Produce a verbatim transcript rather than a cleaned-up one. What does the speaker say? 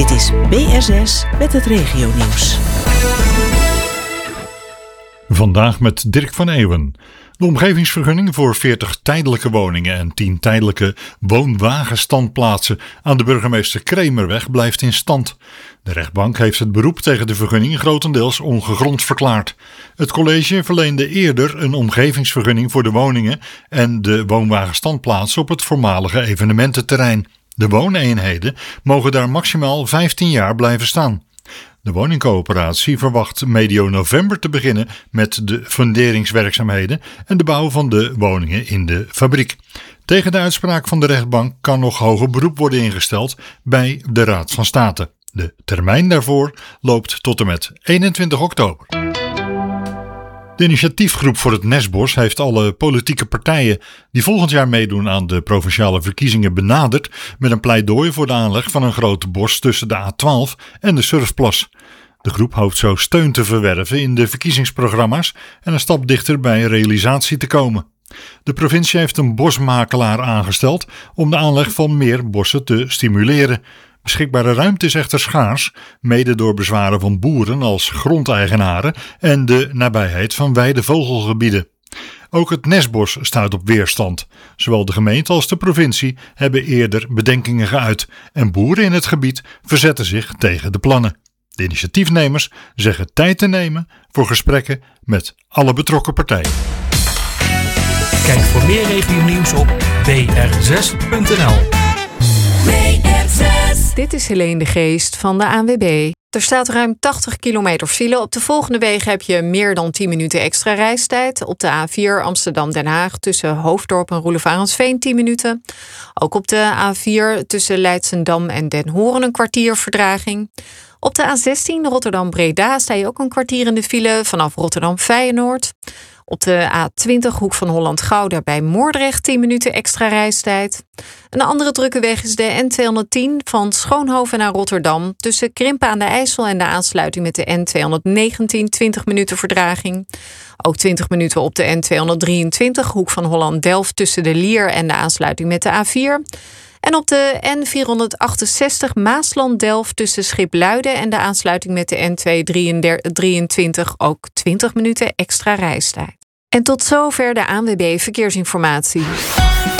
Dit is B R zes met het regionieuws. Vandaag met Dirk van Eeuwen. De omgevingsvergunning voor veertig tijdelijke woningen en tien tijdelijke woonwagenstandplaatsen aan de burgemeester Kremerweg blijft in stand. De rechtbank heeft het beroep tegen de vergunning grotendeels ongegrond verklaard. Het college verleende eerder een omgevingsvergunning voor de woningen en de woonwagenstandplaatsen op het voormalige evenemententerrein. De wooneenheden mogen daar maximaal vijftien jaar blijven staan. De woningcoöperatie verwacht medio november te beginnen met de funderingswerkzaamheden en de bouw van de woningen in de fabriek. Tegen de uitspraak van de rechtbank kan nog hoger beroep worden ingesteld bij de Raad van State. De termijn daarvoor loopt tot en met eenentwintig oktober. De initiatiefgroep voor het Nesbos heeft alle politieke partijen die volgend jaar meedoen aan de provinciale verkiezingen benaderd met een pleidooi voor de aanleg van een grote bos tussen de A twaalf en de Surfplas. De groep hoopt zo steun te verwerven in de verkiezingsprogramma's en een stap dichter bij realisatie te komen. De provincie heeft een bosmakelaar aangesteld om de aanleg van meer bossen te stimuleren. Beschikbare ruimte is echter schaars, mede door bezwaren van boeren als grondeigenaren en de nabijheid van weidevogelgebieden. Ook het Nesbos stuit op weerstand. Zowel de gemeente als de provincie hebben eerder bedenkingen geuit en boeren in het gebied verzetten zich tegen de plannen. De initiatiefnemers zeggen tijd te nemen voor gesprekken met alle betrokken partijen. Kijk voor meer regionieuws op b r zes punt n l. Dit is Helene de Geest van de A N W B. Er staat ruim tachtig kilometer file. Op de volgende wegen heb je meer dan tien minuten extra reistijd. Op de A vier Amsterdam-Den Haag tussen Hoofddorp en Roelevarensveen tien minuten. Ook op de A vier tussen Leidsendam en Den Horen een kwartier vertraging. Op de A zestien Rotterdam-Breda sta je ook een kwartier in de file vanaf Rotterdam-Feyenoord. Op de A twintig Hoek van Holland-Gouda bij Moordrecht tien minuten extra reistijd. Een andere drukke weg is de N tweehonderdtien van Schoonhoven naar Rotterdam. Tussen Krimpen aan de IJssel en de aansluiting met de N tweehonderdnegentien twintig minuten vertraging. Ook twintig minuten op de N tweehonderddrieëntwintig Hoek van Holland-Delft tussen de Lier en de aansluiting met de A vier. En op de N vierhonderdachtenzestig Maasland-Delft tussen Schipluiden en de aansluiting met de N tweehonderddrieëntwintig ook twintig minuten extra reistijd. En tot zover de A N W B Verkeersinformatie.